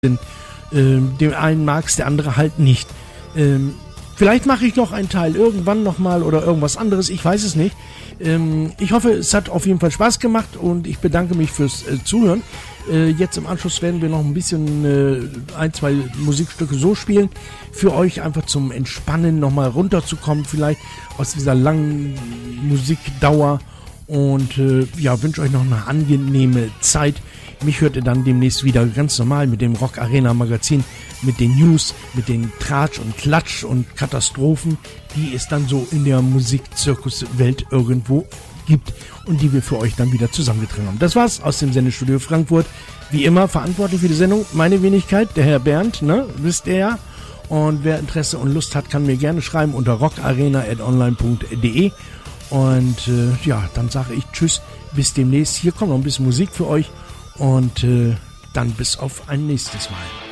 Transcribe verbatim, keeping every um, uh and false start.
sind. Ähm, dem einen mag es, der andere halt nicht. Ähm, vielleicht mache ich noch einen Teil irgendwann nochmal oder irgendwas anderes, ich weiß es nicht. Ähm, ich hoffe, es hat auf jeden Fall Spaß gemacht und ich bedanke mich fürs äh, Zuhören. Äh, jetzt im Anschluss werden wir noch ein bisschen äh, ein, zwei Musikstücke so spielen. Für euch einfach zum Entspannen nochmal runterzukommen, vielleicht aus dieser langen Musikdauer. Und äh, ja, wünsche euch noch eine angenehme Zeit. Mich hört ihr dann demnächst wieder ganz normal mit dem Rock Arena Magazin, mit den News, mit den Tratsch und Klatsch und Katastrophen, die es dann so in der Musikzirkuswelt irgendwo gibt und die wir für euch dann wieder zusammengetragen haben. Das war's aus dem Sendestudio Frankfurt. Wie immer verantwortlich für die Sendung meine Wenigkeit, der Herr Bernd, ne, wisst ihr ja. Und wer Interesse und Lust hat, kann mir gerne schreiben unter rockarena at online punkt de. Und äh, ja, dann sage ich Tschüss, bis demnächst. Hier kommt noch ein bisschen Musik für euch und äh, dann bis auf ein nächstes Mal.